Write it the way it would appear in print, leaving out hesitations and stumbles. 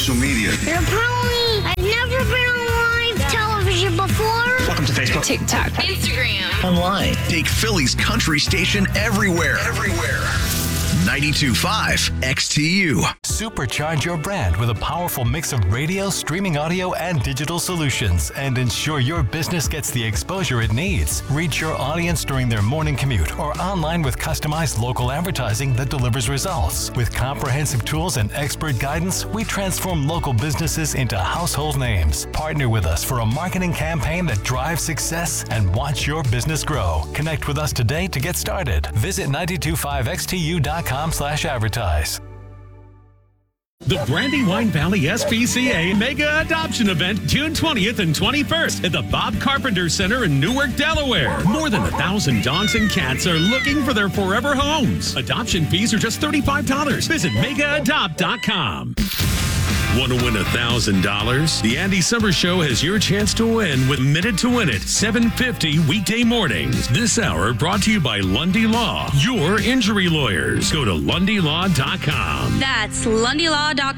social media. Apparently, I've never been on live television before. Welcome to Facebook, TikTok, Instagram, online. Take Philly's country station everywhere. 92.5 XTU. Supercharge your brand with a powerful mix of radio, streaming audio, and digital solutions, and ensure your business gets the exposure it needs. Reach your audience during their morning commute or online with customized local advertising that delivers results. With comprehensive tools and expert guidance, we transform local businesses into household names. Partner with us for a marketing campaign that drives success and watch your business grow. Connect with us today to get started. Visit 925xtu.com/advertise. The Brandywine Valley SPCA Mega Adoption Event, June 20th and 21st at the Bob Carpenter Center in Newark, Delaware. More than 1,000 dogs and cats are looking for their forever homes. Adoption fees are just $35. Visit megaadopt.com. Want to win $1,000? The Andy Summers Show has your chance to win with Minute to Win It, 7:50 weekday mornings. This hour brought to you by Lundy Law, your injury lawyers. Go to lundylaw.com. That's lundylaw.com.